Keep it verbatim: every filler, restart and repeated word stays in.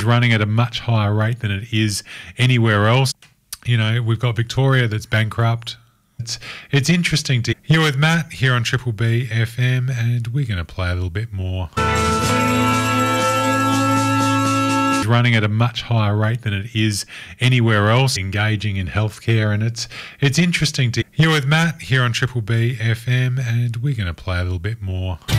running at a much higher rate than it is anywhere else. You know, we've got Victoria that's bankrupt. It's, it's interesting to hear with Matt here on Triple B F M, and we're going to play a little bit more. Running at a much higher rate than it is anywhere else, engaging in healthcare, and it's it's interesting to hear with Matt here on Triple B F M, and we're going to play a little bit more.